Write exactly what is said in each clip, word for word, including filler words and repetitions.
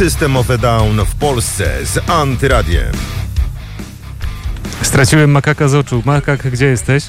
System of a Down w Polsce z Antyradiem. Straciłem makaka z oczu. Makak, gdzie jesteś?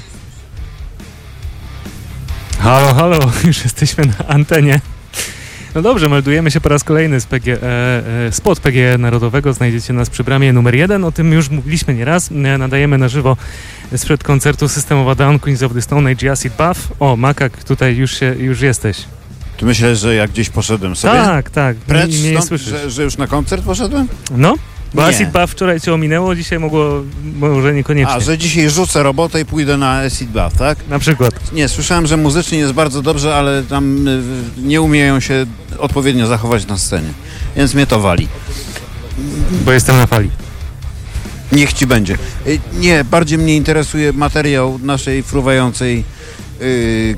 Halo, halo, już jesteśmy na antenie. No dobrze, meldujemy się po raz kolejny z P G E, spod P G E Narodowego. Znajdziecie nas przy bramie numer jeden. O tym już mówiliśmy nieraz. Nadajemy na żywo sprzed koncertu System of a Down, Queens of the Stone Age, Acid Buff. O, Makak, tutaj już, się, już jesteś. Ty myślałeś, że jak gdzieś poszedłem sobie? Tak, tak. Precz Nie, nie, nie stąd, że, że już na koncert poszedłem? No, bo Nie. Acid Buff wczoraj cię ominęło, dzisiaj mogło, może niekoniecznie. A, że dzisiaj rzucę robotę i pójdę na Acid Buff, tak? Na przykład. Nie, słyszałem, że muzycznie jest bardzo dobrze, ale tam y, nie umieją się odpowiednio zachować na scenie. Więc mnie to wali. Bo jestem na fali. Niech ci będzie. Y, nie, bardziej mnie interesuje materiał naszej fruwającej y,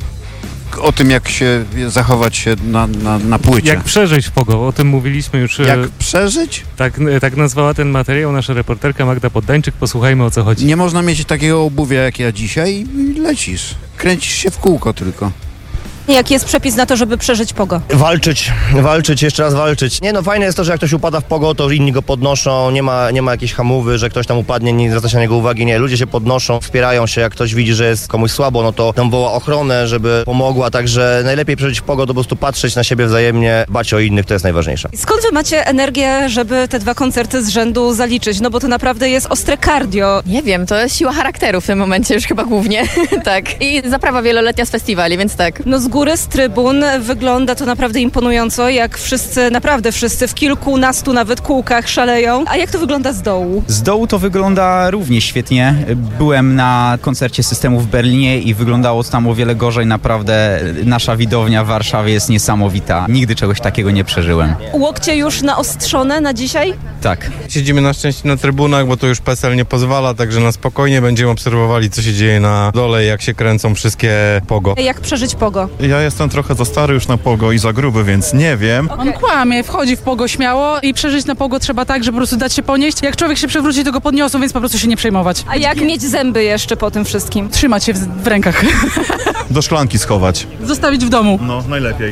o tym, jak się zachować się na, na, na płycie. Jak przeżyć w Pogo, o tym mówiliśmy już. Jak przeżyć? Tak, tak nazwała ten materiał nasza reporterka Magda Poddańczyk. Posłuchajmy, o co chodzi. Nie można mieć takiego obuwia jak ja dzisiaj i lecisz. Kręcisz się w kółko tylko. Jaki jest przepis na to, żeby przeżyć Pogo? Walczyć, walczyć, jeszcze raz walczyć. Nie no, fajne jest to, że jak ktoś upada w Pogo, to inni go podnoszą, nie ma, nie ma jakiejś hamówy, że ktoś tam upadnie, nie zwraca się na niego uwagi, nie. Ludzie się podnoszą, wspierają się, jak ktoś widzi, że jest komuś słabo, no to tam woła ochronę, żeby pomogła, także najlepiej przeżyć w Pogo, to po prostu patrzeć na siebie wzajemnie, dbać o innych, to jest najważniejsze. Skąd wy macie energię, żeby te dwa koncerty z rzędu zaliczyć? No bo to naprawdę jest ostre cardio. Nie wiem, to jest siła charakteru w tym momencie już chyba głównie, tak. I zaprawa wieloletnia z festiwali, więc tak. No z góry, z trybun wygląda to naprawdę imponująco, jak wszyscy, naprawdę wszyscy w kilkunastu nawet kółkach szaleją. A jak to wygląda z dołu? Z dołu to wygląda równie świetnie. Byłem na koncercie Systemu w Berlinie i wyglądało tam o wiele gorzej. Naprawdę nasza widownia w Warszawie jest niesamowita. Nigdy czegoś takiego nie przeżyłem. Łokcie już naostrzone na dzisiaj? Tak. Siedzimy na szczęście na trybunach, bo to już P E S L nie pozwala, także na spokojnie będziemy obserwowali, co się dzieje na dole, jak się kręcą wszystkie Pogo. Jak przeżyć Pogo? Ja jestem trochę za stary już na Pogo i za gruby, więc nie wiem. On kłamie, wchodzi w Pogo śmiało i przeżyć na Pogo trzeba tak, żeby po prostu dać się ponieść. Jak człowiek się przewróci, to go podniosą, więc po prostu się nie przejmować. A jak mieć zęby jeszcze po tym wszystkim? Trzymać się w, w rękach. Do szklanki schować. Zostawić w domu. No, najlepiej.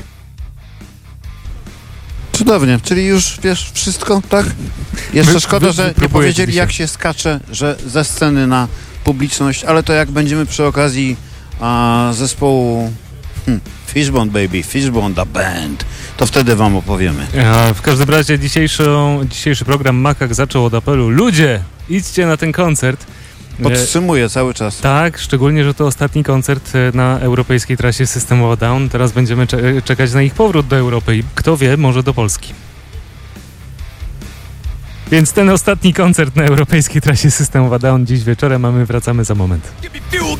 Cudownie, czyli już wiesz wszystko, tak? Jeszcze Wy- szkoda, wy- że nie próbujecie powiedzieli, dzisiaj. jak się skacze, że ze sceny na publiczność, ale to jak będziemy przy okazji a, zespołu hmm, Fishbone Baby, Fishbone The Band, to wtedy wam opowiemy. A w każdym razie dzisiejszą, dzisiejszy program Makak zaczął od apelu. Ludzie, idźcie na ten koncert. Podtrzymuję cały czas. Tak, szczególnie, że to ostatni koncert na europejskiej trasie System of a Down. Teraz będziemy cze- czekać na ich powrót do Europy i kto wie, może do Polski. Więc ten ostatni koncert na europejskiej trasie System of a Down dziś wieczorem, a my wracamy za moment.